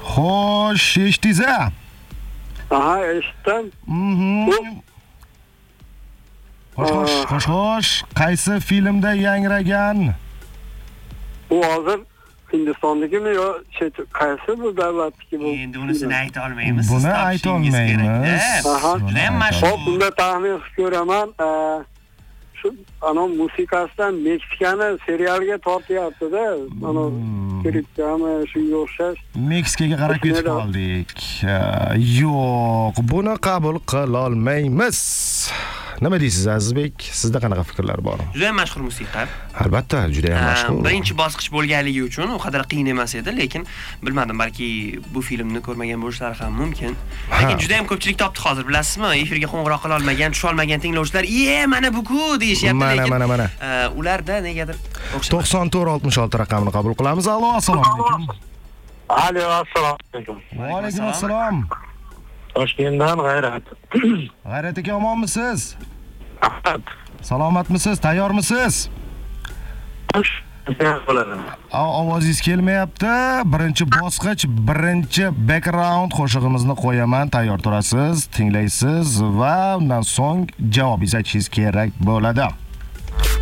Xo'sh, eshitdingiz-a? Aha, eshitdim. Xo'sh. Qaysi filmda yangragan? U hozir Hindistondagimi yo qaysi bu davlatniki bu? Endi unisini ayta olmaymiz. Buni ayta olmaymiz. Aha. Judayam mashhur. Hop, bunda taxmin qilib ko'raman. Shu musiqasidan Meksikani serialga tortyapti-da. Kirikami shunga o'xshash. Meksikaga qarab ketib qoldik. Yo'q, buni qabul qila olmaymiz. Nima deysiz Azizbek? Sizda qanaqa fikrlar bor? Juda ham mashhur musiqa. Albatta, juda ham mashhur. Birinchi bosqich bo'lganligi uchun u qadar qiyin emas edi, lekin bilmadim, balki bu filmni ko'rmagan bo'lishlari ham mumkin. Lekin juda ham ko'pchilik topdi hozir, bilasizmi? Efirga qo'ng'iroq qila olmagan, tusha olmagan tinglovchilar, mana bu-ku deyishyapti, lekin mana. Ularda negadir 9466 raqamini qabul qilamiz. Allo, assalomu alaykum. Alo, assalomu alaykum. Va alaykum assalom. Toshkentdan G'ayrat. G'ayrat aka, omonmisiz? Salomatmisiz? Tayyormisiz? Ovozingiz kelmayapti. Birinchi bosqich, birinchi background qo'shig'imizni qo'yaman. Tayyor turasiz, tinglaysiz va undan so'ng javobingizni aytishingiz kerak bo'ladi.